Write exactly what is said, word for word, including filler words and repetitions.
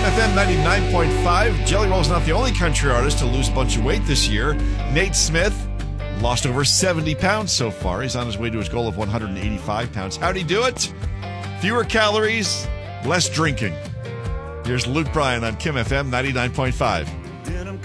Kim F M ninety-nine point five. Jelly Roll's not the only country artist to lose a bunch of weight this year. Nate Smith lost over seventy pounds so far. He's on his way to his goal of one hundred eighty-five pounds. How'd he do it? Fewer calories, less drinking. Here's Luke Bryan on Kim F M ninety-nine point five.